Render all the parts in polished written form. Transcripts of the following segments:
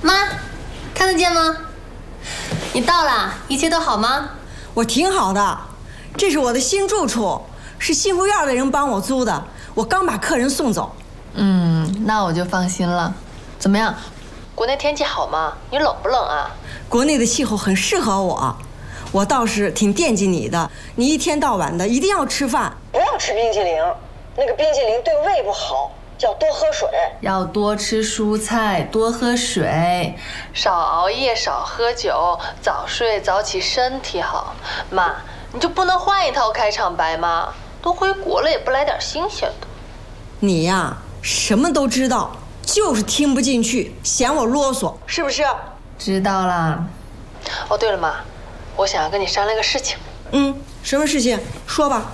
妈，看得见吗？你到了，一切都好吗？ 我挺好的，这是我的新住处，是幸福院的人帮我租的，我刚把客人送走。 那我就放心了。怎么样？国内天气好吗？你冷不冷啊？ 国内的气候很适合我，我倒是挺惦记你的。你一天到晚的一定要吃饭， 不要吃冰淇淋，那个冰淇淋对胃不好，要多喝水。 要多吃蔬菜，多喝水，少熬夜，少喝酒，早睡早起，身体好。妈，你就不能换一套开场白吗？都回国了，也不来点新鲜的。 你呀，什么都知道，就是听不进去，嫌我啰嗦，是不是？ 知道啦。哦，对了，妈，我想要跟你商量个事情。 什么事情？说吧。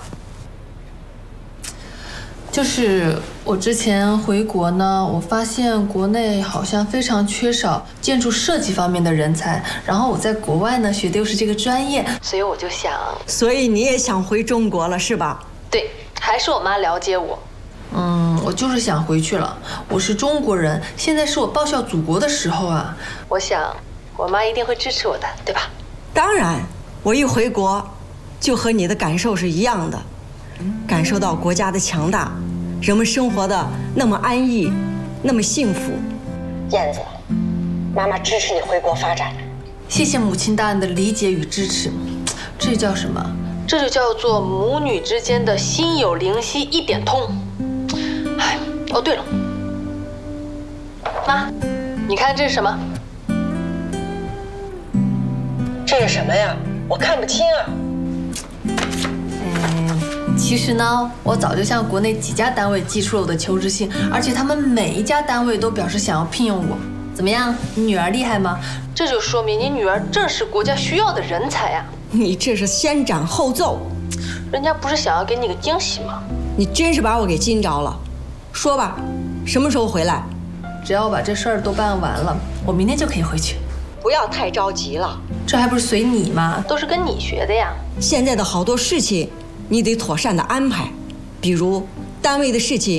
就是我之前回国呢，我发现国内好像非常缺少建筑设计方面的人才，然后我在国外呢学的又是这个专业，所以我就想， 所以你也想回中国了是吧？ 对，还是我妈了解我。我就是想回去了。我是中国人，现在是我报效祖国的时候啊。我想，我妈一定会支持我的，对吧？ 当然，我一回国，就和你的感受是一样的，感受到国家的强大，人们生活的那么安逸，那么幸福。 燕子，妈妈支持你回国发展。 谢谢母亲大人的理解与支持。这叫什么？这就叫做母女之间的心有灵犀一点通。哎，哦对了，妈，你看这是什么？ 这是什么呀？我看不清啊。 其实呢，我早就向国内几家单位寄出了我的求职信，而且他们每一家单位都表示想要聘用我。怎么样，你女儿厉害吗？这就说明你女儿正是国家需要的人才呀。 你这是先斩后奏， 人家不是想要给你个惊喜吗？ 你真是把我给惊着了。说吧，什么时候回来？ 只要我把这事儿都办完了，我明天就可以回去。 不要太着急了， 这还不是随你吗？都是跟你学的呀。 现在的好多事情，你得妥善的安排，比如单位的事情。